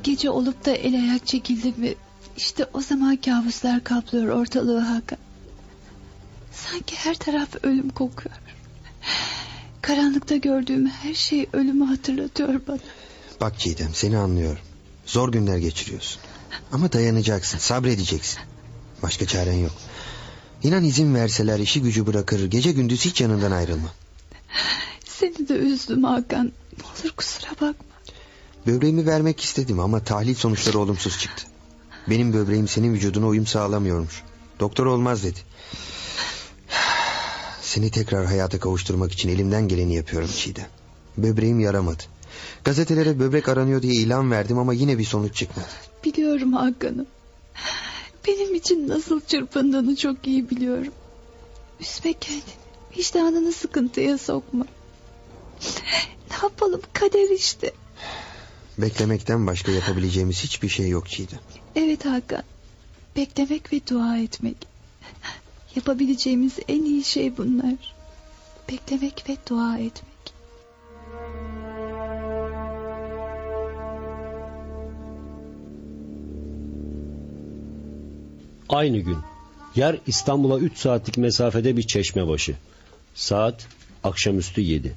gece olup da el ayak çekildi mi, işte o zaman kabuslar kaplıyor ortalığı Hakan. Sanki her taraf ölüm kokuyor. Karanlıkta gördüğüm her şey ölümü hatırlatıyor bana. Bak Çiğdem, seni anlıyorum. Zor günler geçiriyorsun. Ama dayanacaksın, sabredeceksin. Başka çaren yok. İnan izin verseler işi gücü bırakır, gece gündüz hiç yanından ayrılmam. Seni de üzdüm Hakan. Ne olur kusura bakma. Böbreğimi vermek istedim ama tahlil sonuçları olumsuz çıktı. Benim böbreğim senin vücuduna uyum sağlamıyormuş. Doktor olmaz dedi. Seni tekrar hayata kavuşturmak için elimden geleni yapıyorum Çiğdem. Böbreğim yaramadı. Gazetelere böbrek aranıyor diye ilan verdim ama yine bir sonuç çıkmadı. Biliyorum Hakan'ım. Benim için nasıl çırpındığını çok iyi biliyorum. Üzme kendini. Vicdanını sıkıntıya sokma. Ne yapalım, kader işte. Beklemekten başka yapabileceğimiz hiçbir şey yok Çiğdem. Evet Hakan. Beklemek ve dua etmek. Yapabileceğimiz en iyi şey bunlar. Beklemek ve dua etmek. Aynı gün. Yer İstanbul'a 3 saatlik mesafede bir çeşmebaşı. Saat akşamüstü 7.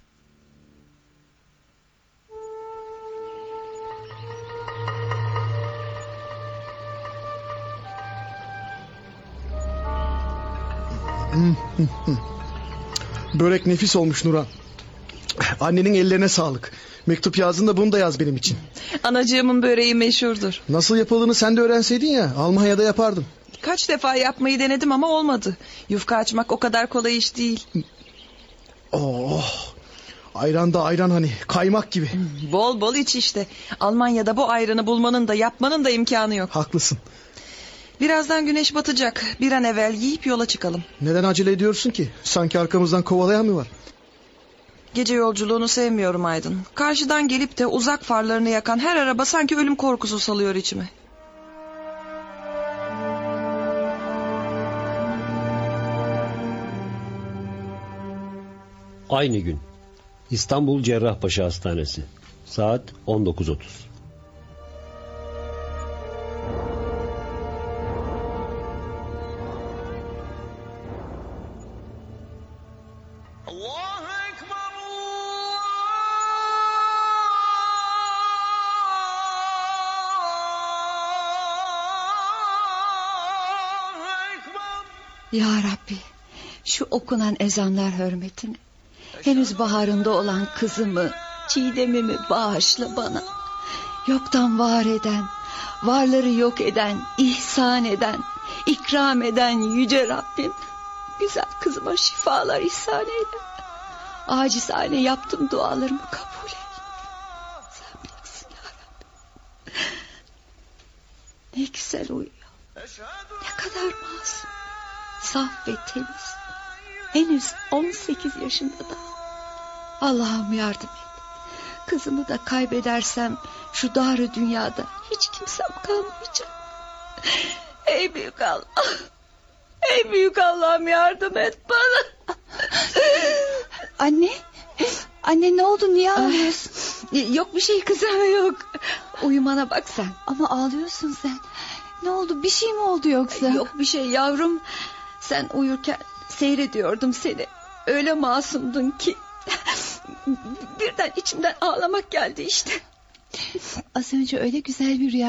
Börek nefis olmuş Nurhan. Annenin ellerine sağlık. Mektup yazdın da bunu da yaz benim için. Anacığımın böreği meşhurdur. Nasıl yapıldığını sen de öğrenseydin ya, Almanya'da yapardım. Kaç defa yapmayı denedim ama olmadı. Yufka açmak o kadar kolay iş değil. Oh, ayran da ayran, hani kaymak gibi. Bol bol iç işte. Almanya'da bu ayranı bulmanın da yapmanın da imkanı yok. Haklısın. Birazdan güneş batacak. Bir an evvel yiyip yola çıkalım. Neden acele ediyorsun ki? Sanki arkamızdan kovalayan mı var? Gece yolculuğunu sevmiyorum Aydın. Karşıdan gelip de uzak farlarını yakan her araba sanki ölüm korkusu salıyor içime. Aynı gün. İstanbul Cerrahpaşa Hastanesi. Saat 19.30. Ya Rabbi, şu okunan ezanlar hürmetine henüz baharında olan kızımı, Çiğdem'imi bağışla bana. Yoktan var eden, varları yok eden, ihsan eden, ikram eden yüce Rabbim, güzel kızıma şifalar ihsan eyle. Acizane yaptım dualarımı kabul et. Sen bilirsin ya Rabbi. Ne güzel uyuyor. Ne kadar masum, saf ve temiz. Henüz 18 yaşında da. Allah'ım yardım et. Kızımı da kaybedersem şu dar dünyada hiç kimsem kalmayacak. Ey büyük Allah. Ey büyük Allah'ım yardım et bana. Anne. Anne ne oldu, niye ağlıyorsun? Yok bir şey kızım, yok. Uyumana bak sen. Ama ağlıyorsun sen. Ne oldu, bir şey mi oldu yoksa? Yok bir şey yavrum. Sen uyurken seyrediyordum seni. Öyle masumdun ki. Birden içimden ağlamak geldi işte. Az önce öyle güzel bir rüya